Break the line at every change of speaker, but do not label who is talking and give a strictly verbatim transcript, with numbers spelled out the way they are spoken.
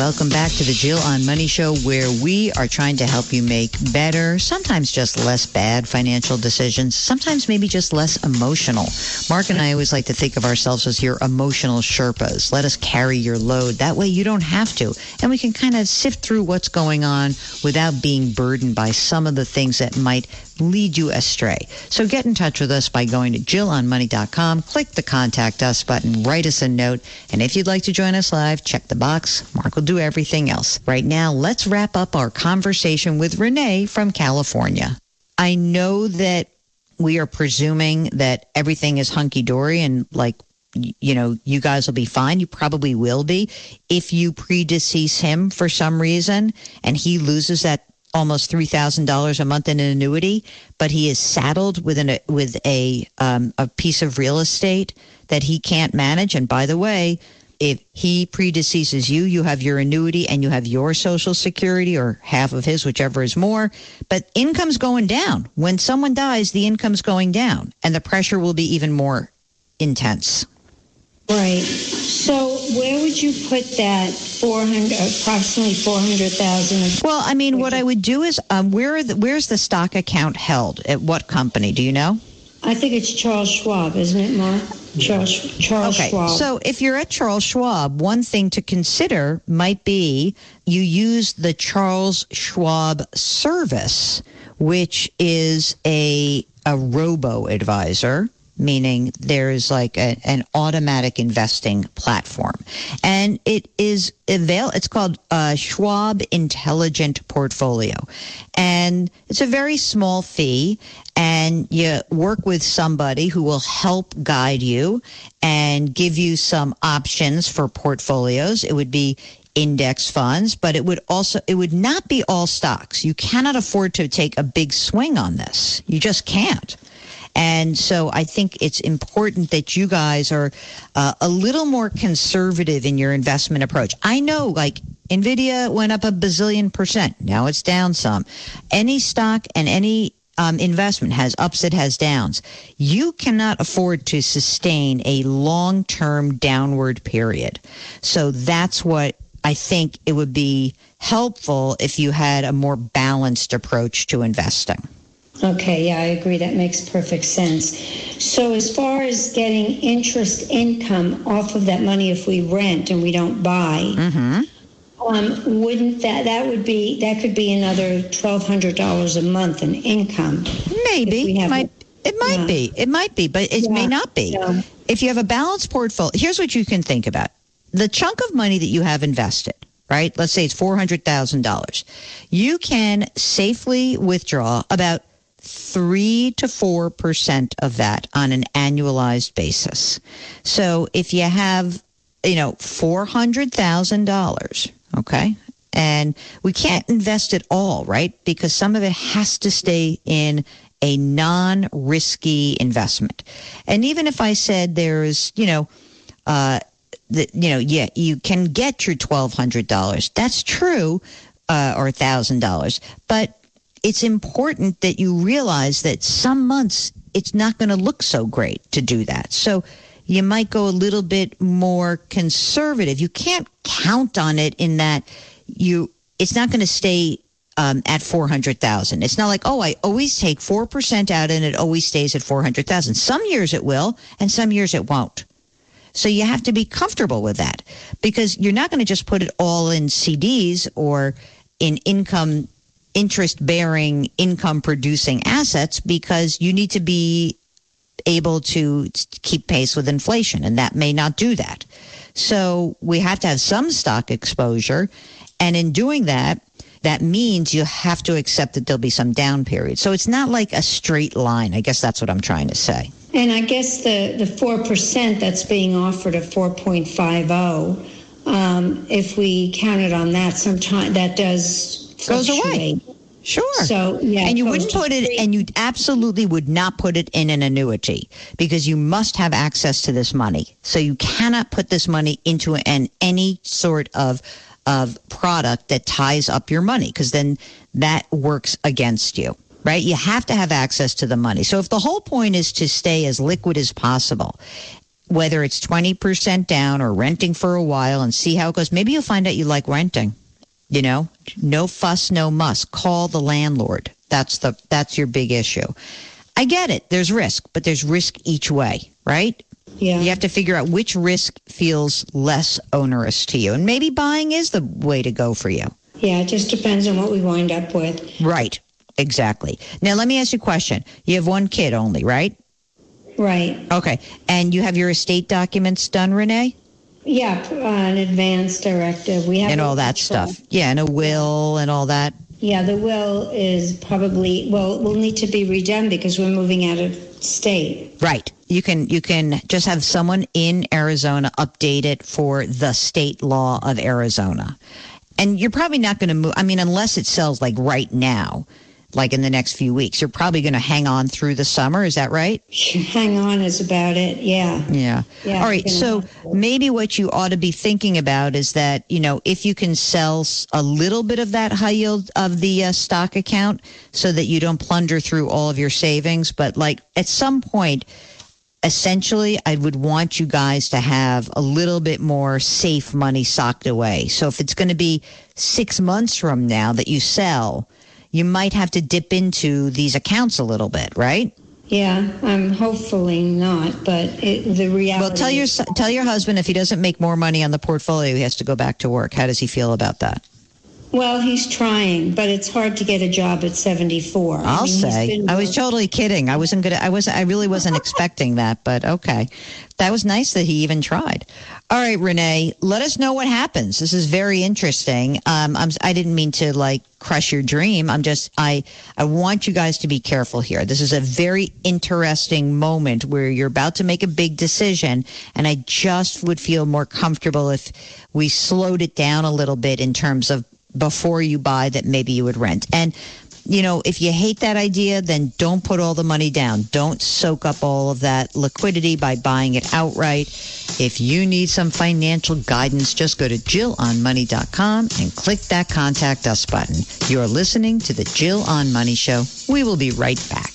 Welcome back to the Jill on Money Show, where we are trying to help you make better, sometimes just less bad financial decisions, sometimes maybe just less emotional. Mark and I always like to think of ourselves as your emotional Sherpas. Let us carry your load. That way you don't have to. And we can kind of sift through what's going on without being burdened by some of the things that might lead you astray. So get in touch with us by going to jill on money dot com, click the Contact Us button, write us a note, and if you'd like to join us live, check the box. Mark will do everything else. Right now, let's wrap up our conversation with Renee from California. I know that we are presuming that everything is hunky-dory and like, you know, you guys will be fine. You probably will be. If you predecease him for some reason and he loses that almost three thousand dollars a month in an annuity, but he is saddled with an with a um, a piece of real estate that he can't manage. And by the way, if he predeceases you, you have your annuity and you have your Social Security or half of his, whichever is more. But income's going down. When someone dies, the income's going down, and the pressure will be even more intense.
Right. So where would you put that four hundred, approximately four hundred thousand?
Well, I mean, what I would do is, um, where are the, where's the stock account held? At what company? Do you know?
I think it's Charles Schwab, isn't it, Mark? Charles, Charles
okay.
Schwab.
So if you're at Charles Schwab, one thing to consider might be you use the Charles Schwab service, which is a a robo-advisor, meaning there's like a, an automatic investing platform. And it is avail. It's called uh, Schwab Intelligent Portfolio. And it's a very small fee, and you work with somebody who will help guide you and give you some options for portfolios. It would be index funds, but it would also, it would not be all stocks. You cannot afford to take a big swing on this. You just can't. And so I think it's important that you guys are uh, a little more conservative in your investment approach. I know, like, NVIDIA went up a bazillion percent. Now it's down some. Any stock and any um, investment has ups, it has downs. You cannot afford to sustain a long-term downward period. So that's what I think it would be helpful if you had a more balanced approach to investing.
Okay, yeah, I agree. That makes perfect sense. So as far as getting interest income off of that money if we rent and we don't buy,
mm-hmm.
um, wouldn't that, that would be, that could be another twelve hundred dollars a month in income.
Maybe. It might, it might
yeah.
be. It might be, but it yeah. may not be.
Yeah.
If you have a balanced portfolio, here's what you can think about. The chunk of money that you have invested, right? Let's say it's four hundred thousand dollars. You can safely withdraw about three to four percent of that on an annualized basis. So if you have, you know, four hundred thousand dollars, okay, and we can't invest it all, right? Because some of it has to stay in a non-risky investment. And even if I said there's, you know, uh, the, you know, yeah, you can get your twelve hundred dollars. That's true, uh, or one thousand dollars, but it's important that you realize that some months it's not going to look so great to do that. So you might go a little bit more conservative. You can't count on it in that you it's not going to stay um, at four hundred thousand. It's not like, oh, I always take four percent out and it always stays at four hundred thousand. Some years it will and some years it won't. So you have to be comfortable with that, because you're not going to just put it all in C Ds or in income interest-bearing, income-producing assets, because you need to be able to keep pace with inflation, and that may not do that. So we have to have some stock exposure, and in doing that, that means you have to accept that there'll be some down period. So it's not like a straight line. I guess that's what I'm trying to say.
And I guess the, the four percent that's being offered at four point five oh, um, if we counted on that, sometime that does
goes away. Sure.
So, yeah.
And you wouldn't put it, and you absolutely would not put it in an annuity, because you must have access to this money. So you cannot put this money into an any sort of of product that ties up your money, because then that works against you, right? You have to have access to the money. So if the whole point is to stay as liquid as possible, whether it's twenty percent down or renting for a while and see how it goes. Maybe you'll find out you like renting. You know, no fuss, no muss. Call the landlord. That's the that's your big issue. I get it. There's risk, but there's risk each way, right?
Yeah.
You have to figure out which risk feels less onerous to you. And maybe buying is the way to go for you.
Yeah, it just depends on what we wind up with.
Right. Exactly. Now, let me ask you a question. You have one kid only, right?
Right.
Okay. And you have your estate documents done, Renee?
Yeah, uh, an advance directive. We have
and all that
control.
stuff. Yeah, and a will and all that.
Yeah, the will is probably, well, will need to be redone because we're moving out of state.
Right. You can you can just have someone in Arizona update it for the state law of Arizona. And you're probably not going to move, I mean, unless it sells like right now, like in the next few weeks. You're probably going to hang on through the summer. Is that right?
Hang on is about it. Yeah.
Yeah.
yeah
All right. So maybe what you ought to be thinking about is that, you know, if you can sell a little bit of that high yield of the uh, stock account so that you don't plunder through all of your savings. But like at some point, essentially, I would want you guys to have a little bit more safe money socked away. So if it's going to be six months from now that you sell, you might have to dip into these accounts a little bit, right?
Yeah, I'm hopefully not, but it, the reality.
Well, tell your tell your husband if he doesn't make more money on the portfolio, he has to go back to work. How does he feel about that?
Well, he's trying, but it's hard to get a job at seventy-four.
I'll
I mean,
say. I was totally kidding. I wasn't gonna. I was. I really wasn't expecting that, but okay. That was nice that he even tried. All right, Renee, let us know what happens. This is very interesting. Um, I'm, I didn't mean to like crush your dream. I'm just. I. I want you guys to be careful here. This is a very interesting moment where you're about to make a big decision, and I just would feel more comfortable if we slowed it down a little bit in terms of before you buy that maybe you would rent. And, you know, if you hate that idea, then don't put all the money down. Don't soak up all of that liquidity by buying it outright. If you need some financial guidance, just go to Jill On Money dot com and click that Contact Us button. You're listening to the Jill On Money Show. We will be right back.